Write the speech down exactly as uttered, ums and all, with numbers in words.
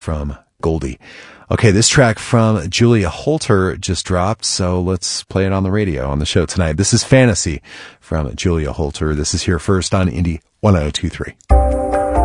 from Goldie. Okay, this track from Julia Holter just dropped, so let's play it on the radio on the show tonight. This is Fantasy from Julia Holter. This is here first on Indie one oh two three.